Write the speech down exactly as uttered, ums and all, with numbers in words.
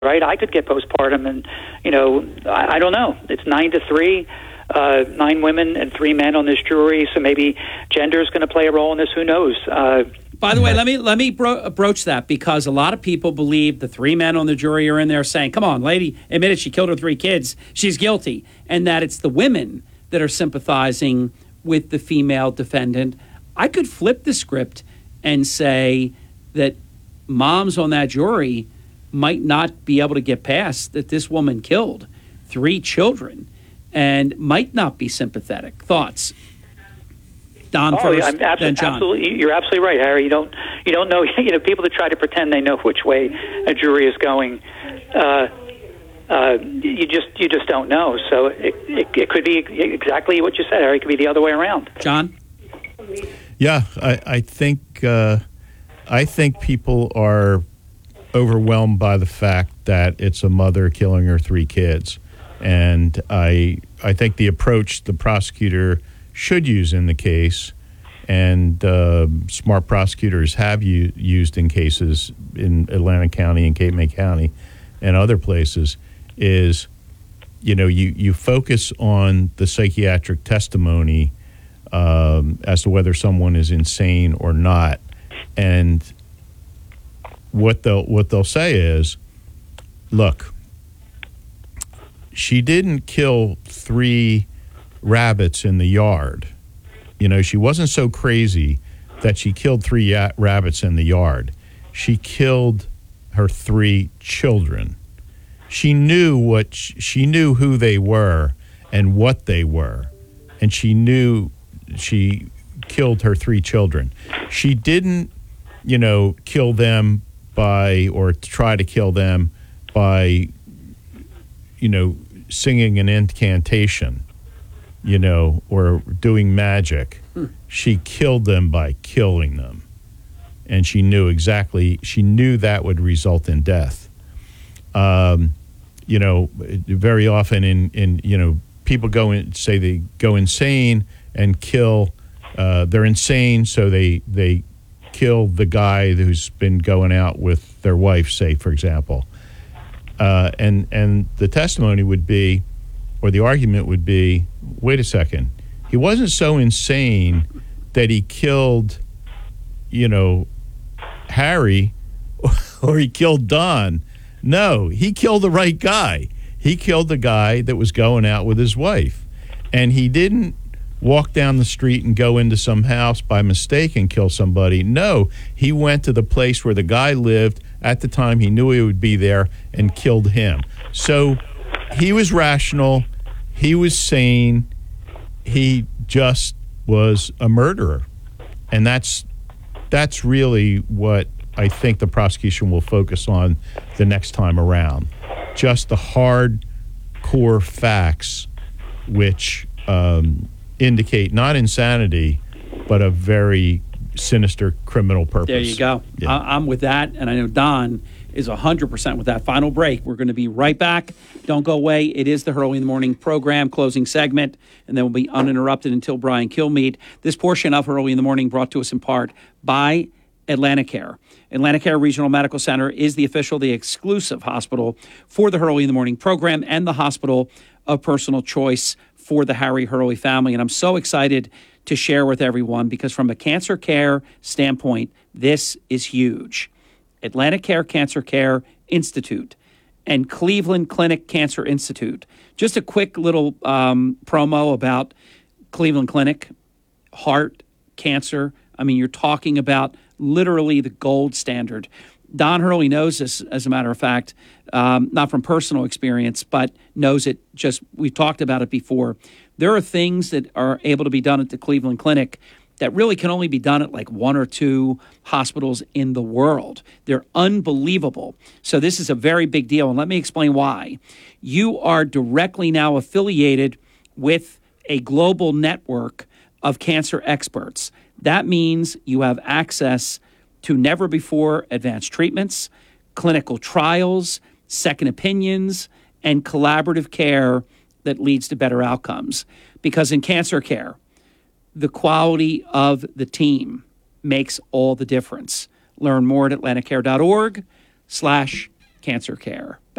right? I could get postpartum, and, you know, I, I don't know. It's nine to three, uh, nine women and three men on this jury, so maybe gender is going to play a role in this. Who knows? Uh, By the way, let me let me bro- broach that, because a lot of people believe the three men on the jury are in there saying, come on, lady admitted she killed her three kids, she's guilty, and that it's the women that are sympathizing with the female defendant. I could flip the script and say that moms on that jury might not be able to get past that this woman killed three children and might not be sympathetic. Thoughts? Don oh, first, I'm absolutely, then John. Absolutely, you're absolutely right, Harry. You don't, you don't know. You know, people that try to pretend they know which way a jury is going, uh, uh, you just, you just don't know. So it, it, it could be exactly what you said, Harry. It could be the other way around. John? Yeah, I, I think, uh, I think people are overwhelmed by the fact that it's a mother killing her three kids, and I, I think the approach the prosecutor should use in the case, and uh, smart prosecutors have u- used in cases in Atlantic County and Cape May County and other places, is, you know, you, you focus on the psychiatric testimony um, as to whether someone is insane or not. And what they'll, what they'll say is, look, she didn't kill three rabbits in the yard. You know, she wasn't so crazy that she killed three ya- rabbits in the yard. She killed her three children. She knew what sh- she knew who they were and what they were, and she knew she killed her three children. She didn't, you know, kill them by, or try to kill them by, you know, singing an incantation, you know, or doing magic. Hmm. She killed them by killing them. And she knew exactly, she knew that would result in death. Um, you know, very often in, in, you know, people go in, say they go insane and kill, uh, they're insane, so they, they kill the guy who's been going out with their wife, say, for example. Uh, and, and the testimony would be, or the argument would be, wait a second, he wasn't so insane that he killed, you know, Harry, or he killed Don. No, he killed the right guy. He killed the guy that was going out with his wife. And he didn't walk down the street and go into some house by mistake and kill somebody. No, he went to the place where the guy lived at the time he knew he would be there and killed him. So he was rational. He was sane. He just was a murderer. And that's that's really what I think the prosecution will focus on the next time around. Just the hard core facts which um, indicate not insanity, but a very sinister criminal purpose. There you go. Yeah. I- I'm with that, and I know Don is one hundred percent with that. Final break. We're going to be right back. Don't go away. It is the Hurley in the Morning program, closing segment, and then we'll be uninterrupted until Brian Kilmeade. This portion of Hurley in the Morning brought to us in part by Atlanticare. Atlanticare Regional Medical Center is the official, the exclusive hospital for the Hurley in the Morning program and the hospital of personal choice for the Harry Hurley family. And I'm so excited to share with everyone, because from a cancer care standpoint, this is huge. Atlanticare Cancer Care Institute and Cleveland Clinic Cancer Institute. Just a quick little um, promo about Cleveland Clinic, heart cancer. I mean, you're talking about literally the gold standard. Don Hurley knows this, as a matter of fact, um, not from personal experience, but knows it just, we've talked about it before. There are things that are able to be done at the Cleveland Clinic that really can only be done at like one or two hospitals in the world. They're unbelievable. So this is a very big deal, and let me explain why. You are directly now affiliated with a global network of cancer experts. That means you have access to never-before advanced treatments, clinical trials, second opinions, and collaborative care that leads to better outcomes. Because in cancer care, the quality of the team makes all the difference. Learn more at atlanticare.org slash cancer care.